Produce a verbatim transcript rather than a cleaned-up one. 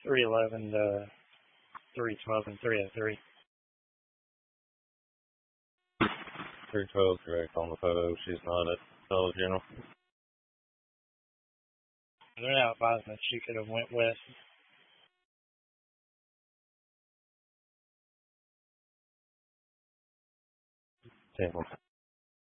three eleven to three twelve and three oh three. three twelve correct on the photo. She's not at Dollar General. They're not advising that she could have went west. ten